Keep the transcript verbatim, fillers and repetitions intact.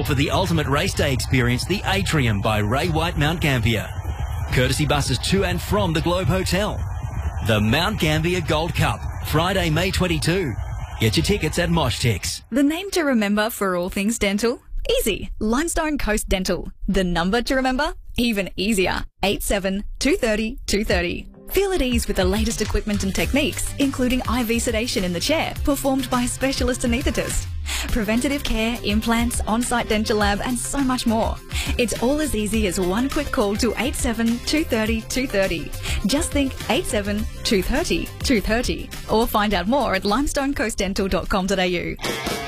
or for the ultimate race day experience, the Atrium by Ray White Mount Gambier. Courtesy buses to and from the Globe Hotel. The Mount Gambier Gold Cup, Friday, May twenty-second. Get your tickets at Moshtix. The name to remember for all things dental? Easy. Limestone Coast Dental. The number to remember? Even easier. eight seven two three zero two three zero. Feel at ease with the latest equipment and techniques, including I V sedation in the chair, performed by a specialist anaesthetist. Preventative care, implants, on-site dental lab, and so much more. It's all as easy as one quick call to eight seven two three zero two three zero. Just think eight seven two three zero two three zero or find out more at limestone coast dental dot com dot a u.